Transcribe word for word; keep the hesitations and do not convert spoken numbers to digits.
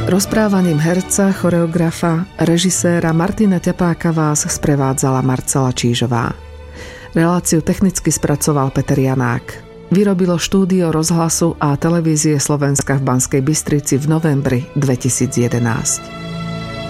Rozprávaním herca, choreografa, režiséra Martina Ťapáka vás sprevádzala Marcela Čížová. Reláciu technicky spracoval Peter Janák. Vyrobilo štúdio rozhlasu a televízie Slovenska v Banskej Bystrici v novembri dvetisícjedenásť.